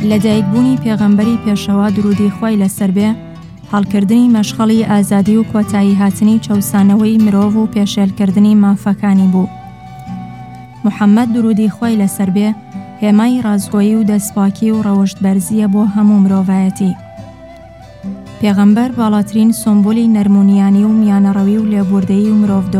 لە دایکبوونی پێغەمبەری پێشەوا درودی خوای لەسەر بێ، هەڵکردنی مەشغەڵی ئازادی و کۆتایی هاتنی چەوسانەوەی مرۆڤ و پێشێلکردنی مافەکانی بوو. محەممەد درودی خوای لەسەر بێ هێمای ڕازگۆیی و دەستپاکی و ڕەوشتبەرزیە بۆ هەموو مرۆڤایەتی. پێغەمبەر باڵاترین سۆمبۆلی نەرمونیانی و میانەڕەوی و لێبوردەیی و مرۆڤ